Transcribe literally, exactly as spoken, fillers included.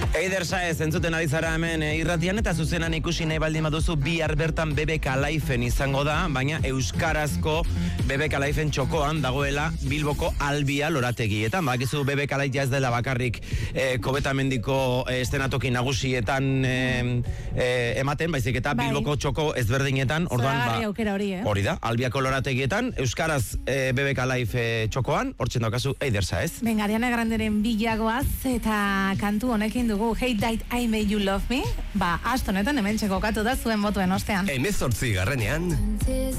Eider Saez, entzuten ari zara hemen e, irratian eta zuzenan ikusi nahi baldin baduzu bihar bertan B B K Lifeen izango da, baina euskarazko B B K Lifeen txokoan dagoela Bilboko Albia lorategietan. Bakizu B B K Life ez dela bakarrik e, Kobetamendiko e, estenatoki nagusietan e, e, ematen, baizik eta bai. Bilboko txoko ezberdinetan, orduan ba, hori, eh? hori da, Albiako lorategietan, euskaraz e, B B K Life e, txokoan, hortzen daukazu Eider Saez. Venga, Ariana Granderen bilagoaz eta kantu honekin dugu Hey Died I Made You Love Me, ba, astonetan hemen txekokatu da zuen botuen ostean. Hemezortzi garrenean